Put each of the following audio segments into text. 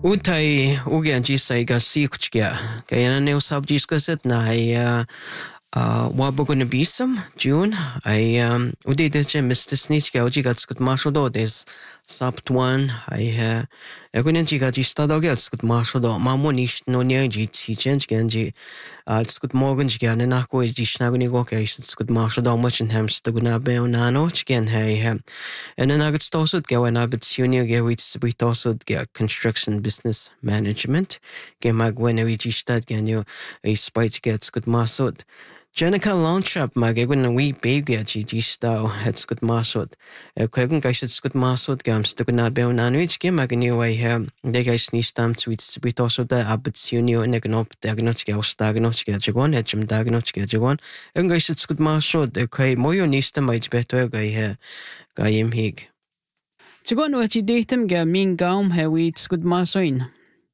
Utai ugen jisai ga sikchgia. Kaya na subjiskusit na ay wabago na bisam June ay udi deche mistisnich ga uji gat skut mashodo des saptuan ay egunen jiga jistado ga skut mashodo mamo nish no nya ji tichen genji skut morgan jiga na nako jishnaguni go ka skut mashodo machin hamst guna be onano chigen hay and then I got started go and I bit senior go with started go construction business management ge magwen we jistad ganyo a spite gets good masod Jenica launch up mag egun we baby at G it's good masod. Kevin guys it's good masod gams to gonna be on anwich game mag anyway here. They guys need stamp tweets with also the abitsunio and egnop diagnostic stagnotic jagon, edgem diagnostic jagon. And guys it's good masod. Okay, moyo nista might better guy here. Guy him hig. Jagon what you date him ga mean gaum how we it's good masoin.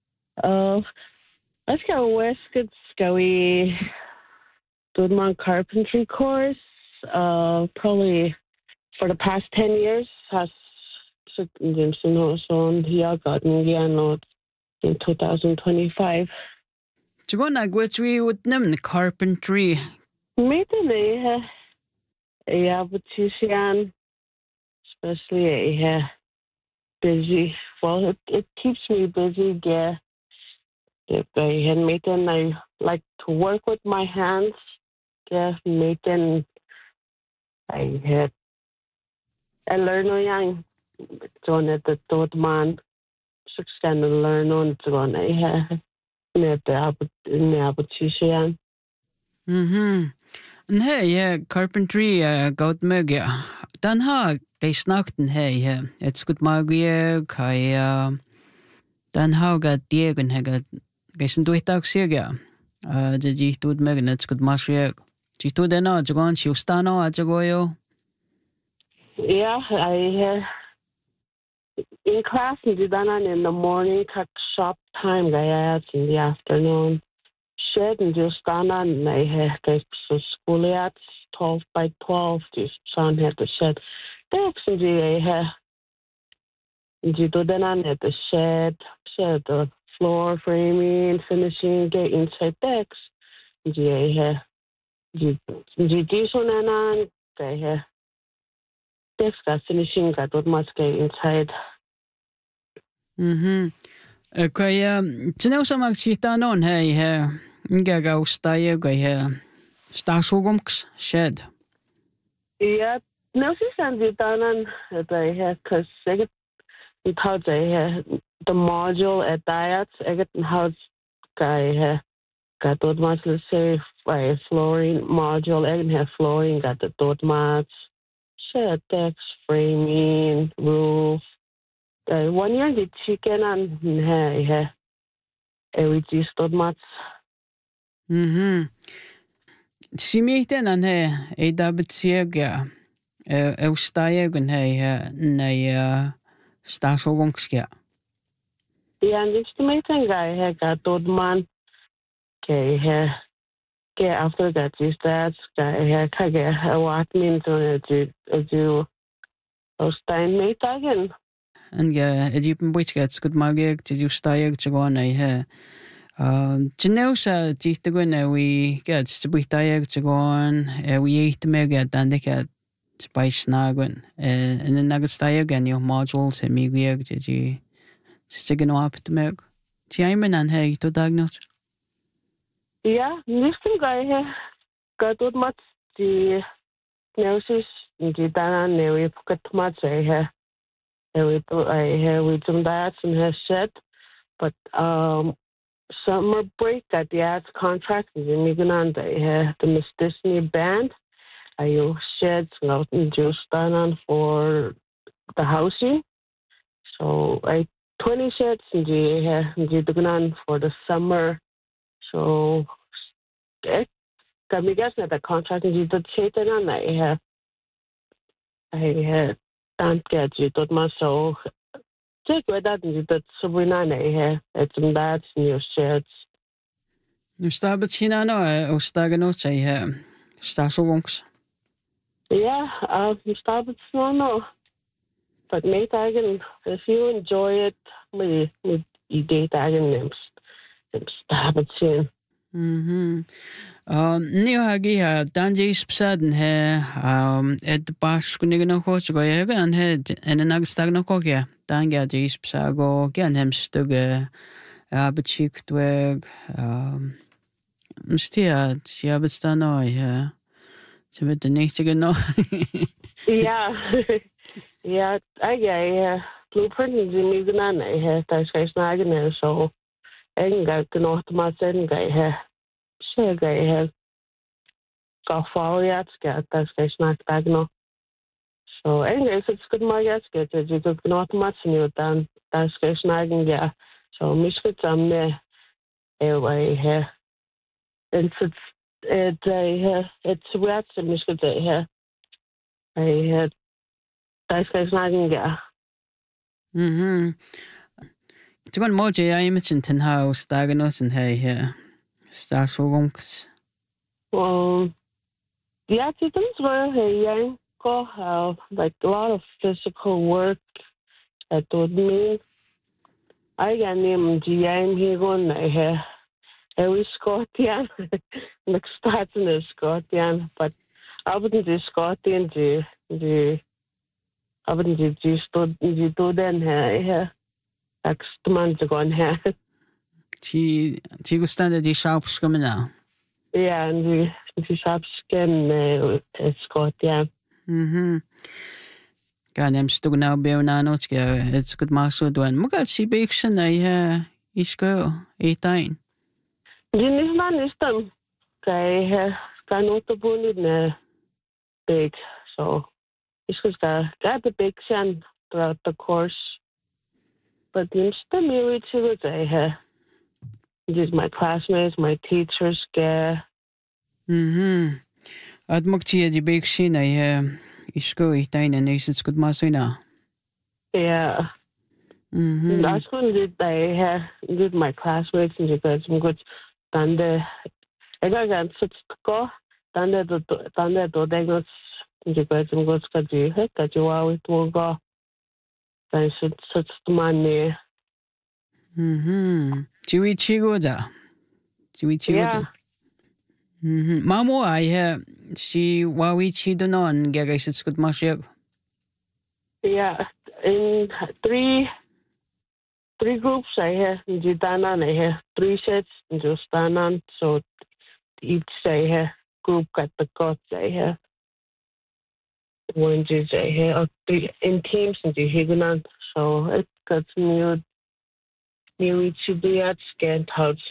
Let's go west good scowy Goodman carpentry course, probably for the past 10 years has Jimson on here gotten again in 2025. Jagona gwetri with them carpentry. Maybe a beautician, especially a busy. Well, it keeps me busy. Yeah, if I had made them, I like to work with my hands. Yeah, making I learn on young John at the third man substantial learn on John I net the opportunity. And hey, carpentry got mega. Dan ha they snackten hey, it's good magia kai dan ha got Diego and got gesen do it taxiga. The G to mega it's good masria. Chito de no, Jagon, Shustano, Ajagoyo. Yeah, I in class in the morning, cut shop time, guys, in the afternoon. Shed and just and I had school at 12 by 12, just son had the shed. Thanks, and Jito then at the shed, the floor framing, finishing, get inside decks. Jidisonana kaya text finishing got what must get inside. Kaya tino sa magsita noon hey gagaws tayo kaya stasugumks shed. Yeah, no si sanditanan at cause I get it how the module at diets I get how kaya got what must say by flooring module and have flooring got the dot mats, shed decks, framing, roof. 1 year the chicken and we just dot mats. Simiten an he dabit siega eustaiegun he nei stasogongskja. Yeah, and it's the main guy got dot man. Okay, after that, just that guy what means on you Stein mate again. And Egyptian which gets good magic to you stayeg to go on he. Genosa Titagun we get to be tired to go on, we eat mega and they get spice nagun, and then nugget stayeg and your modules and me weird did you stick up to meg. Chimen and hey to diagnose. Yeah, listen, guy got what much the nurses in the Dana Navy pocket much I have with some diets and has said, but summer break at the ads contract is in Migan. I have the Miss Disney band. I use sheds out in Justana for the housing. So I 20 sheds in the for the summer. So, kami guys na the contract dito cheta na I had tant get dito so check with that dito subina na it's some that's new shirts. Nu stabat sinano ustagano say stasogons. Yeah, stabat no. But mate again if you enjoy it, we idé dagen nemst habetsin. Niyo hagi ha danji spsaden he et bash kunig no ko go yegan he en nagstag no ko ya danga ji spsago gen hem stuge abechik tweg mstia si abestano ja ze met de nichtige no Ja. Ja, ja, blueprint is in Uganda, daar is geen snagen en zo. En ga ik nog maar zeggen, ga je geval ja, daar is geen snaak nog. Zo, en is het goed maar ja, je doet nog maar zien dan daar is geen snagen ja. Zo, misschien dan meer, en het werkt misschien daar is geen snagen ja. Tugan moje ja imitsin ten house dagenos en hey here starsogums Yeah, things were young go have like a lot of physical work at would mean I got named GM here going every Scotian like starting in Scotian, but I wouldn't do Scotian I wouldn't do then here next month going here. Ti gustande di sharps coming now. Yeah, and the shops can Scotian. Gan em stug now bear na notske it's good maso doan. Mugat si bection I isko 18. Din man is them guy not the bunny big so it's got the big shan throughout the course. But the stimulate to it just my classmates, my teachers get. Ad mokti di bection I isko 18 and it's good maso na. Yeah. That's when did my classmates and because I'm good then I got such go then the diagnosis because I'm good that you always will go then should such the money. Jiwi chigo da. Mamo I si wawi chido non gagay it's good maso. Yeah, in three groups I have Jitanan, I have 3 sets in Justanan, so each I have group got the gods I have. One just I have in teams in the Higunan, so it got new to be at scant house.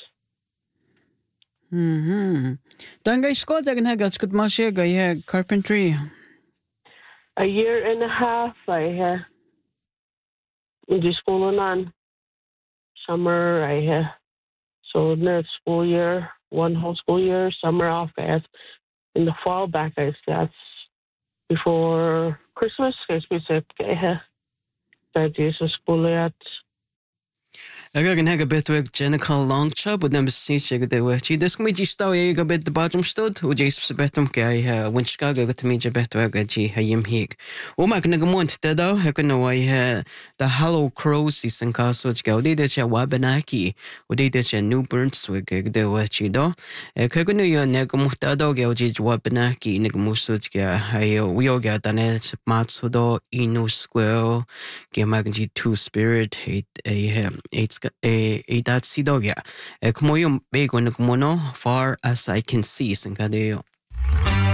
Dangay squad I can have got good maso I carpentry. A year and a half I have in the school on summer I have so next school year, one whole school year, summer off as in the fall back I that's before Christmas I said I have that is a school at Jag kan häga bit weg Jenica Longchop och den besis jag det var. Det ska mig just då jag bit det bakom stod och jag så betom kai winskaga got me je bit weg ge hayim hig. Och man kan gomont det då jag kan nog the Hollow Crows i sen kaso jag det jag wabanaki och det jag New Brunswick det var chi då. Jag kan nu jag när gomot då jag je wabanaki när gomosut jag hayo vi jag där det matso då inu square ge magji two spirit that's sidogya. Como yung bego na kumono far as I can see. Sangkade yo.